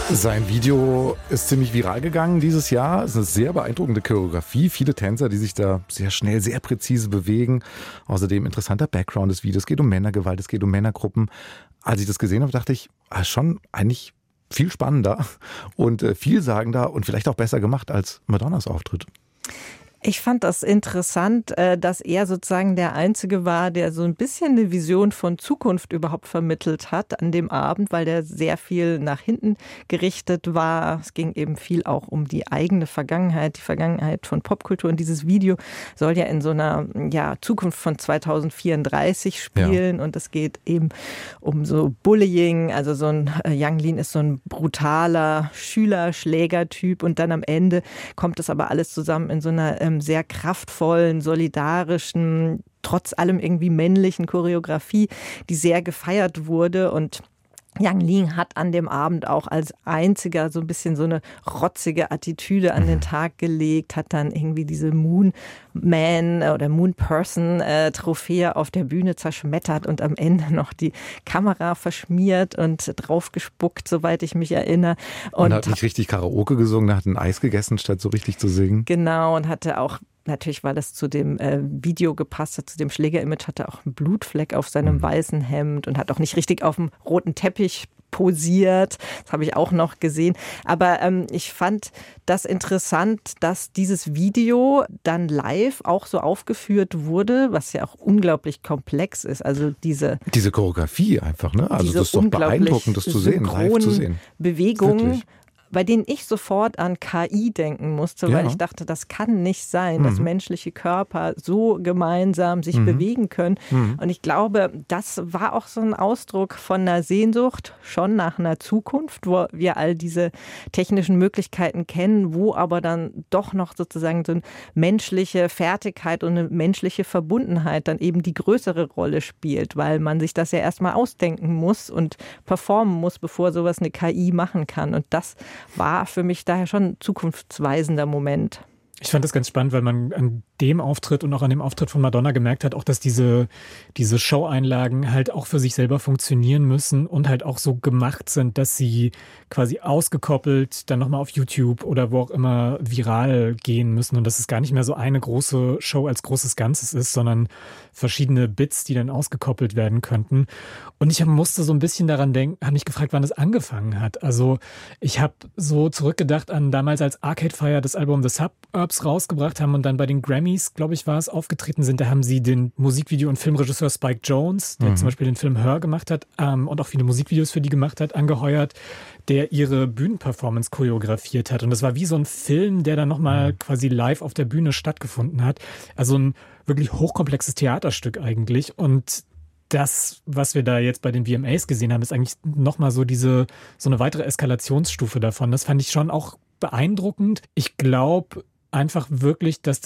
Sein Video ist ziemlich viral gegangen dieses Jahr. Es ist eine sehr beeindruckende Choreografie. Viele Tänzer, die sich da sehr schnell, sehr präzise bewegen. Außerdem interessanter Background des Videos. Es geht um Männergewalt, es geht um Männergruppen. Als ich das gesehen habe, dachte ich, schon eigentlich viel spannender und vielsagender und vielleicht auch besser gemacht als Madonnas Auftritt. Ich fand das interessant, dass er sozusagen der Einzige war, der so ein bisschen eine Vision von Zukunft überhaupt vermittelt hat an dem Abend, weil der sehr viel nach hinten gerichtet war. Es ging eben viel auch um die eigene Vergangenheit, die Vergangenheit von Popkultur. Und dieses Video soll ja in so einer Zukunft von 2034 spielen. Und es geht eben um so Bullying. Also so ein Yang Lean ist so ein brutaler Schüler-Schläger-Typ. Und dann am Ende kommt das aber alles zusammen in so einer sehr kraftvollen, solidarischen, trotz allem irgendwie männlichen Choreografie, die sehr gefeiert wurde. Und Yang Lean hat an dem Abend auch als einziger so ein bisschen so eine rotzige Attitüde an den Tag gelegt, hat dann irgendwie diese Moon Man oder Moon Person Trophäe auf der Bühne zerschmettert und am Ende noch die Kamera verschmiert und draufgespuckt, soweit ich mich erinnere. Und hat nicht richtig Karaoke gesungen, hat ein Eis gegessen, statt so richtig zu singen. Genau, und hatte auch, natürlich, weil das zu dem Video gepasst hat, zu dem Schläger-Image, hatte auch einen Blutfleck auf seinem weißen Hemd und hat auch nicht richtig auf dem roten Teppich posiert. Das habe ich auch noch gesehen. Aber ich fand das interessant, dass dieses Video dann live auch so aufgeführt wurde, was ja auch unglaublich komplex ist. Also diese Choreografie einfach, ne? Also das ist doch beeindruckend, das zu sehen, live zu sehen. Bewegungen, bei denen ich sofort an KI denken musste, weil ich dachte, das kann nicht sein, dass menschliche Körper so gemeinsam sich bewegen können. Und ich glaube, das war auch so ein Ausdruck von einer Sehnsucht, schon nach einer Zukunft, wo wir all diese technischen Möglichkeiten kennen, wo aber dann doch noch sozusagen so eine menschliche Fertigkeit und eine menschliche Verbundenheit dann eben die größere Rolle spielt, weil man sich das ja erstmal ausdenken muss und performen muss, bevor sowas eine KI machen kann. Und das war für mich daher schon ein zukunftsweisender Moment. Ich fand das ganz spannend, weil man an dem Auftritt und auch an dem Auftritt von Madonna gemerkt hat, auch dass diese Show-Einlagen halt auch für sich selber funktionieren müssen und halt auch so gemacht sind, dass sie quasi ausgekoppelt dann nochmal auf YouTube oder wo auch immer viral gehen müssen und dass es gar nicht mehr so eine große Show als großes Ganzes ist, sondern verschiedene Bits, die dann ausgekoppelt werden könnten. Und ich musste so ein bisschen daran denken, habe mich gefragt, wann es angefangen hat. Also ich habe so zurückgedacht an damals, als Arcade Fire das Album The Suburbs rausgebracht haben und dann bei den Grammys, glaube ich, war es, aufgetreten sind. Da haben sie den Musikvideo- und Filmregisseur Spike Jonze, der zum Beispiel den Film Her gemacht hat und auch viele Musikvideos für die gemacht hat, angeheuert, der ihre Bühnenperformance choreografiert hat. Und das war wie so ein Film, der dann nochmal quasi live auf der Bühne stattgefunden hat. Also ein wirklich hochkomplexes Theaterstück eigentlich. Und das, was wir da jetzt bei den VMAs gesehen haben, ist eigentlich nochmal so eine weitere Eskalationsstufe davon. Das fand ich schon auch beeindruckend. Ich glaube einfach wirklich, dass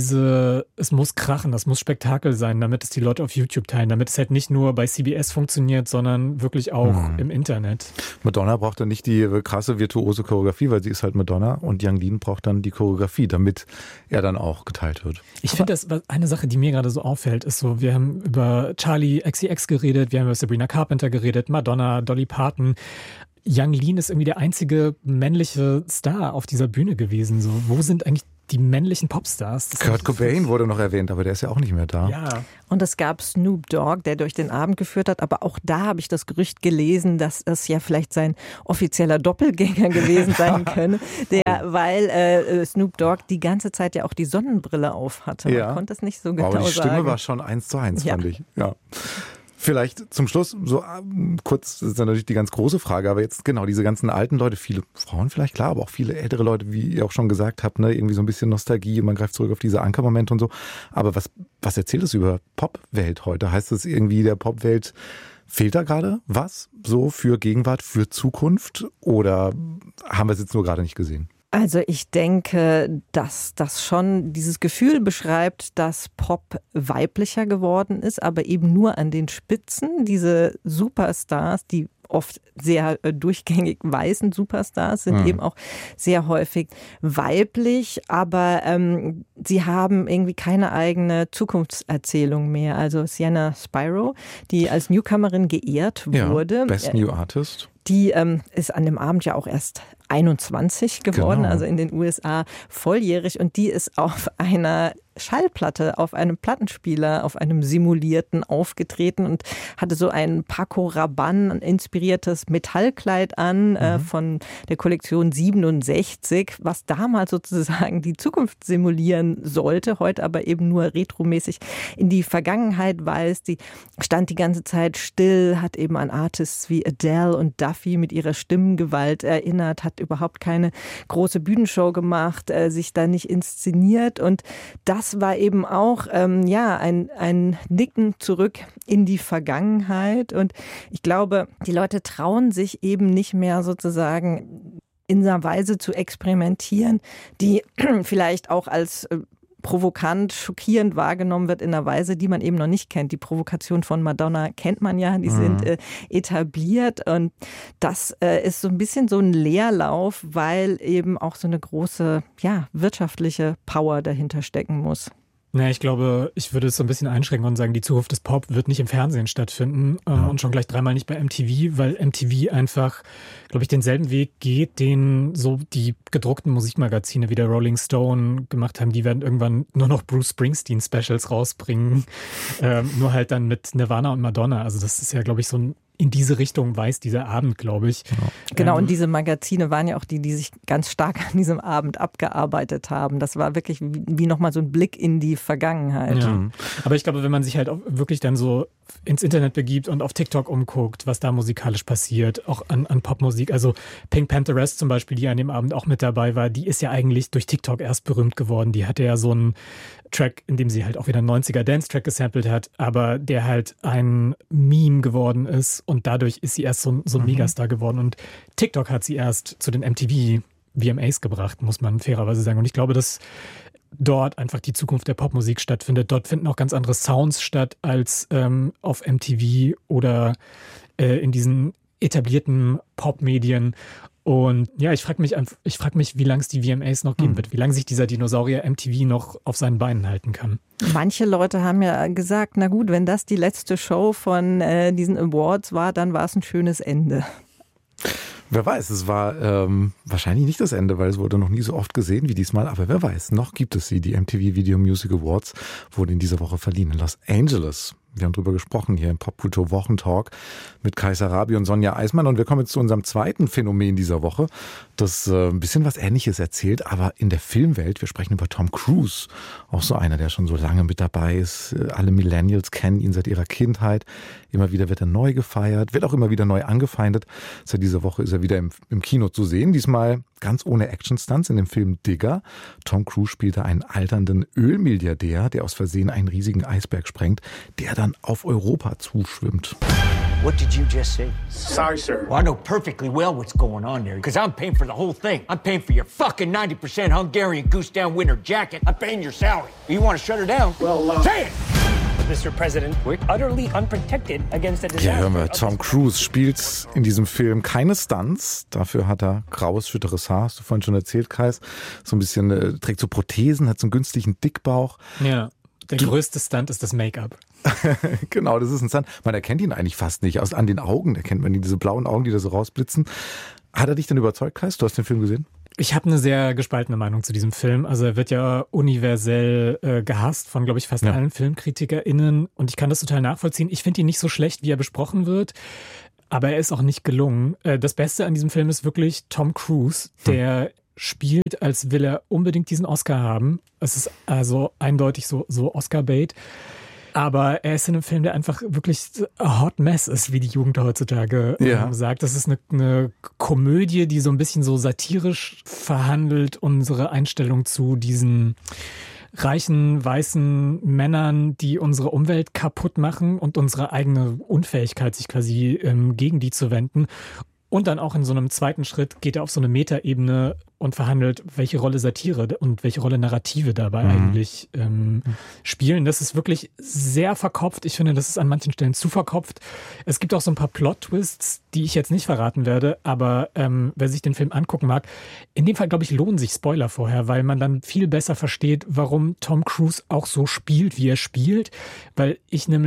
es muss krachen, das muss Spektakel sein, damit es die Leute auf YouTube teilen, damit es halt nicht nur bei CBS funktioniert, sondern wirklich auch im Internet. Madonna braucht dann nicht die krasse virtuose Choreografie, weil sie ist halt Madonna, und Yang Lean braucht dann die Choreografie, damit er dann auch geteilt wird. Ich finde, das eine Sache, die mir gerade so auffällt, ist so, wir haben über Charli XCX geredet, wir haben über Sabrina Carpenter geredet, Madonna, Dolly Parton. Yang Lean ist irgendwie der einzige männliche Star auf dieser Bühne gewesen. So, wo sind eigentlich die männlichen Popstars? Kurt Cobain wurde noch erwähnt, aber der ist ja auch nicht mehr da. Ja. Und es gab Snoop Dogg, der durch den Abend geführt hat, aber auch da habe ich das Gerücht gelesen, dass das ja vielleicht sein offizieller Doppelgänger gewesen sein könne, weil Snoop Dogg die ganze Zeit ja auch die Sonnenbrille auf hatte. Man konnte es nicht so genau sagen. Aber die Stimme war schon 1:1, fand ich. Ja. Vielleicht zum Schluss, so kurz, das ist dann natürlich die ganz große Frage, aber jetzt genau diese ganzen alten Leute, viele Frauen vielleicht, klar, aber auch viele ältere Leute, wie ihr auch schon gesagt habt, ne, irgendwie so ein bisschen Nostalgie, man greift zurück auf diese Ankermomente und so. Aber was erzählt es über Popwelt heute? Heißt es irgendwie, der Popwelt fehlt da gerade was so für Gegenwart, für Zukunft, oder haben wir es jetzt nur gerade nicht gesehen? Also ich denke, dass das schon dieses Gefühl beschreibt, dass Pop weiblicher geworden ist, aber eben nur an den Spitzen. Diese Superstars, die oft sehr durchgängig weißen Superstars sind eben auch sehr häufig weiblich, aber sie haben irgendwie keine eigene Zukunftserzählung mehr. Also Sienna Spiro, die als Newcomerin geehrt wurde. Best New Artist. Die ist an dem Abend ja auch erst 21 geworden, Genau. also in den USA volljährig. Und die ist auf einer Schallplatte, auf einem Plattenspieler, auf einem simulierten aufgetreten und hatte so ein Paco Rabanne inspiriertes Metallkleid an von der Kollektion 67, was damals sozusagen die Zukunft simulieren sollte, heute aber eben nur retromäßig in die Vergangenheit weist. Die stand die ganze Zeit still, hat eben an Artists wie Adele und Duffy mit ihrer Stimmengewalt erinnert, hat überhaupt keine große Bühnenshow gemacht, sich da nicht inszeniert, und das war eben auch ein Nicken zurück in die Vergangenheit, und ich glaube, die Leute trauen sich eben nicht mehr sozusagen in einer Weise zu experimentieren, die vielleicht auch als provokant, schockierend wahrgenommen wird in einer Weise, die man eben noch nicht kennt. Die Provokation von Madonna kennt man ja, die sind etabliert, und das ist so ein bisschen so ein Leerlauf, weil eben auch so eine große wirtschaftliche Power dahinter stecken muss. Naja, ich glaube, ich würde es so ein bisschen einschränken und sagen, die Zukunft des Pop wird nicht im Fernsehen stattfinden und schon gleich dreimal nicht bei MTV, weil MTV einfach, glaube ich, denselben Weg geht, den so die gedruckten Musikmagazine wie der Rolling Stone gemacht haben. Die werden irgendwann nur noch Bruce Springsteen-Specials rausbringen, nur halt dann mit Nirvana und Madonna. Also das ist ja, glaube ich, so ein in diese Richtung weist dieser Abend, glaube ich. Genau, und diese Magazine waren ja auch die sich ganz stark an diesem Abend abgearbeitet haben. Das war wirklich wie nochmal so ein Blick in die Vergangenheit. Ja. Aber ich glaube, wenn man sich halt auch wirklich dann so ins Internet begibt und auf TikTok umguckt, was da musikalisch passiert, auch an Popmusik. Also Pink Pantheress zum Beispiel, die an dem Abend auch mit dabei war, die ist ja eigentlich durch TikTok erst berühmt geworden. Die hatte ja so einen Track, in dem sie halt auch wieder einen 90er Dance-Track gesampelt hat, aber der halt ein Meme geworden ist, und dadurch ist sie erst so ein Megastar geworden, und TikTok hat sie erst zu den MTV VMAs gebracht, muss man fairerweise sagen. Und ich glaube, dass dort einfach die Zukunft der Popmusik stattfindet. Dort finden auch ganz andere Sounds statt als auf MTV oder in diesen etablierten Popmedien. Und ja, ich frage mich, wie lange es die VMAs noch geben wird, wie lange sich dieser Dinosaurier MTV noch auf seinen Beinen halten kann. Manche Leute haben ja gesagt, na gut, wenn das die letzte Show von diesen Awards war, dann war es ein schönes Ende. Wer weiß, es war wahrscheinlich nicht das Ende, weil es wurde noch nie so oft gesehen wie diesmal, aber wer weiß, noch gibt es sie. Die MTV Video Music Awards wurden in dieser Woche verliehen in Los Angeles. Wir haben drüber gesprochen hier im Popkultur Wochentalk mit Kai Sarabi und Sonja Eismann, und wir kommen jetzt zu unserem zweiten Phänomen dieser Woche, das ein bisschen was Ähnliches erzählt, aber in der Filmwelt. Wir sprechen über Tom Cruise, auch so einer, der schon so lange mit dabei ist. Alle Millennials kennen ihn seit ihrer Kindheit. Immer wieder wird er neu gefeiert, wird auch immer wieder neu angefeindet. Seit dieser Woche ist er wieder im Kino zu sehen, diesmal ganz ohne Action-Stunts in dem Film Digger. Tom Cruise spielte einen alternden Ölmilliardär, der aus Versehen einen riesigen Eisberg sprengt, der dann auf Europa zuschwimmt. What did you just say? Sorry, sir. Well, I know perfectly well what's going on there, because I'm paying for the whole thing. I'm paying for your fucking 90% Hungarian goose down winter jacket. I'm paying your salary. You want to shut her down? Well, say it! Mr. President, we're utterly unprotected against a disaster. Ja, hören wir, Tom Cruise spielt in diesem Film keine Stunts. Dafür hat er graues, schütteres Haar, hast du vorhin schon erzählt, Kais. So ein bisschen, trägt so Prothesen, hat so einen günstigen Dickbauch. Ja, der größte Stunt ist das Make-up. Genau, das ist ein Stunt. Man erkennt ihn eigentlich fast nicht. An den Augen erkennt man ihn, diese blauen Augen, die da so rausblitzen. Hat er dich denn überzeugt, Kais? Du hast den Film gesehen? Ich habe eine sehr gespaltene Meinung zu diesem Film. Also er wird ja universell gehasst von, glaube ich, fast allen FilmkritikerInnen. Und ich kann das total nachvollziehen. Ich finde ihn nicht so schlecht, wie er besprochen wird. Aber er ist auch nicht gelungen. Das Beste an diesem Film ist wirklich Tom Cruise, der spielt, als will er unbedingt diesen Oscar haben. Es ist also eindeutig so Oscar-Bait. Aber er ist in einem Film, der einfach wirklich a hot mess ist, wie die Jugend heutzutage sagt. Das ist eine Komödie, die so ein bisschen so satirisch verhandelt, unsere Einstellung zu diesen reichen, weißen Männern, die unsere Umwelt kaputt machen und unsere eigene Unfähigkeit, sich quasi gegen die zu wenden. Und dann auch in so einem zweiten Schritt geht er auf so eine Metaebene und verhandelt, welche Rolle Satire und welche Rolle Narrative dabei eigentlich spielen. Das ist wirklich sehr verkopft. Ich finde, das ist an manchen Stellen zu verkopft. Es gibt auch so ein paar Plot-Twists, die ich jetzt nicht verraten werde, aber wer sich den Film angucken mag, in dem Fall, glaube ich, lohnen sich Spoiler vorher, weil man dann viel besser versteht, warum Tom Cruise auch so spielt, wie er spielt, weil ich nämlich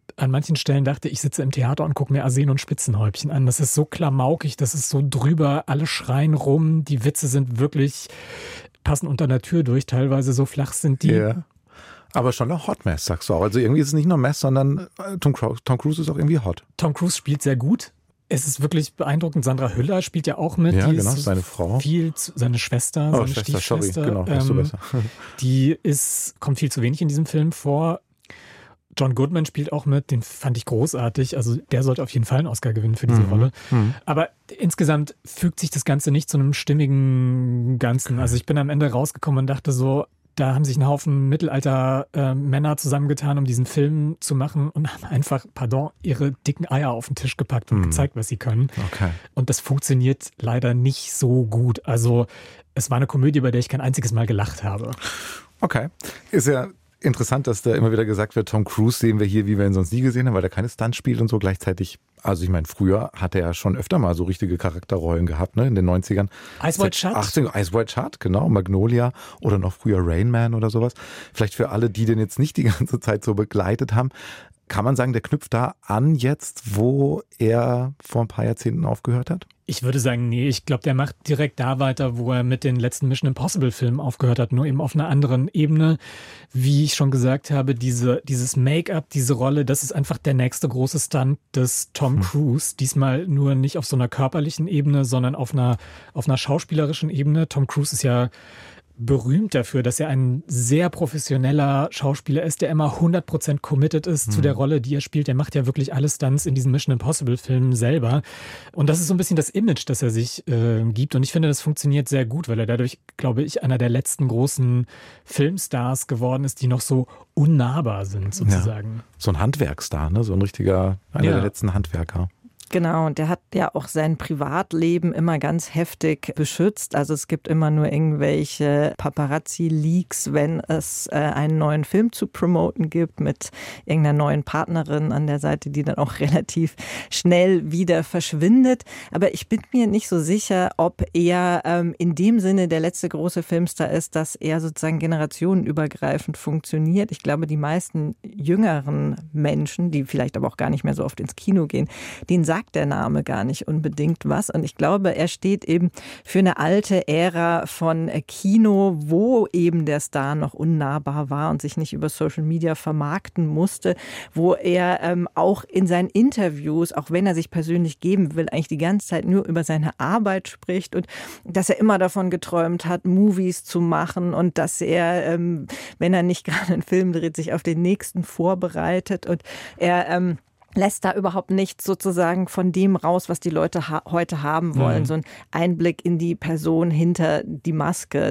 an manchen Stellen dachte, ich sitze im Theater und gucke mir Arsen und Spitzenhäubchen an. Das ist so klamaukig, das ist so drüber, alle schreien rum, die Witze sind wirklich, passen unter der Tür durch, teilweise so flach sind die. Ja. Aber schon eine Hot Mess, sagst du auch. Also irgendwie ist es nicht nur Mess, sondern Tom Cruise ist auch irgendwie hot. Tom Cruise spielt sehr gut. Es ist wirklich beeindruckend. Sandra Hüller spielt ja auch mit. Ja, die genau, ist seine Frau. Seine Schwester, seine Stiefschwester. Sorry, genau, weißt du besser. Die kommt viel zu wenig in diesem Film vor. John Goodman spielt auch mit, den fand ich großartig. Also der sollte auf jeden Fall einen Oscar gewinnen für diese Rolle. Aber insgesamt fügt sich das Ganze nicht zu einem stimmigen Ganzen. Also ich bin am Ende rausgekommen und dachte so, da haben sich ein Haufen Mittelalter-Männer zusammengetan, um diesen Film zu machen und haben einfach, ihre dicken Eier auf den Tisch gepackt und gezeigt, was sie können. Okay. Und das funktioniert leider nicht so gut. Also es war eine Komödie, bei der ich kein einziges Mal gelacht habe. Okay. Ist ja interessant, dass da immer wieder gesagt wird, Tom Cruise sehen wir hier, wie wir ihn sonst nie gesehen haben, weil er keine Stunts spielt und so gleichzeitig. Also ich meine, früher hat er ja schon öfter mal so richtige Charakterrollen gehabt, ne, in den 90ern. Ice White Shut? Ice White Shut, genau, Magnolia oder noch früher Rain Man oder sowas. Vielleicht für alle, die den jetzt nicht die ganze Zeit so begleitet haben, kann man sagen, der knüpft da an jetzt, wo er vor ein paar Jahrzehnten aufgehört hat? Ich würde sagen, nee, ich glaube, der macht direkt da weiter, wo er mit den letzten Mission Impossible Filmen aufgehört hat, nur eben auf einer anderen Ebene. Wie ich schon gesagt habe, dieses Make-up, diese Rolle, das ist einfach der nächste große Stunt des Tom Cruise. Diesmal nur nicht auf so einer körperlichen Ebene, sondern auf einer schauspielerischen Ebene. Tom Cruise ist ja berühmt dafür, dass er ein sehr professioneller Schauspieler ist, der immer 100% committed ist zu der Rolle, die er spielt. Er macht ja wirklich alle Stunts in diesen Mission Impossible Filmen selber. Und das ist so ein bisschen das Image, das er sich gibt. Und ich finde, das funktioniert sehr gut, weil er dadurch, glaube ich, einer der letzten großen Filmstars geworden ist, die noch so unnahbar sind, sozusagen. Ja. So ein Handwerkstar, ne? So ein richtiger, einer der letzten Handwerker. Genau, und der hat ja auch sein Privatleben immer ganz heftig beschützt. Also es gibt immer nur irgendwelche Paparazzi-Leaks, wenn es einen neuen Film zu promoten gibt mit irgendeiner neuen Partnerin an der Seite, die dann auch relativ schnell wieder verschwindet. Aber ich bin mir nicht so sicher, ob er in dem Sinne der letzte große Filmstar ist, dass er sozusagen generationenübergreifend funktioniert. Ich glaube, die meisten jüngeren Menschen, die vielleicht aber auch gar nicht mehr so oft ins Kino gehen, denen sagt der Name gar nicht unbedingt was. Und ich glaube, er steht eben für eine alte Ära von Kino, wo eben der Star noch unnahbar war und sich nicht über Social Media vermarkten musste, wo er auch in seinen Interviews, auch wenn er sich persönlich geben will, eigentlich die ganze Zeit nur über seine Arbeit spricht und dass er immer davon geträumt hat, Movies zu machen und dass er, wenn er nicht gerade einen Film dreht, sich auf den nächsten vorbereitet und er lässt da überhaupt nichts sozusagen von dem raus, was die Leute heute haben wollen. So ein Einblick in die Person hinter die Maske.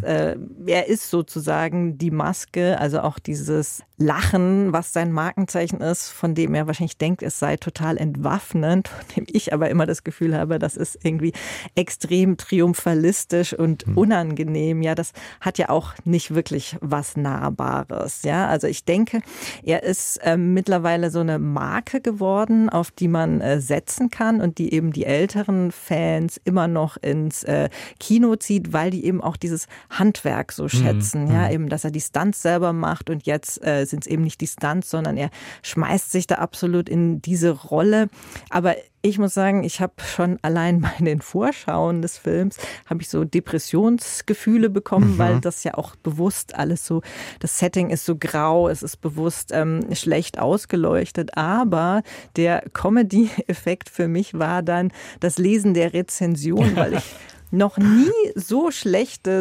Er ist sozusagen die Maske, also auch dieses Lachen, was sein Markenzeichen ist, von dem er wahrscheinlich denkt, es sei total entwaffnend, von dem ich aber immer das Gefühl habe, das ist irgendwie extrem triumphalistisch und unangenehm. Ja, das hat ja auch nicht wirklich was Nahbares. Ja, also ich denke, er ist mittlerweile so eine Marke geworden, auf die man setzen kann und die eben die älteren Fans immer noch ins Kino zieht, weil die eben auch dieses Handwerk so schätzen. Ja, eben, dass er die Stunts selber macht und jetzt sind es eben nicht die Stunts, sondern er schmeißt sich da absolut in diese Rolle. Aber ich muss sagen, ich habe schon allein bei den Vorschauen des Films habe ich so Depressionsgefühle bekommen, weil das ja auch bewusst alles so, das Setting ist so grau, es ist bewusst schlecht ausgeleuchtet, aber der Comedy-Effekt für mich war dann das Lesen der Rezension, weil ich noch nie so schlechte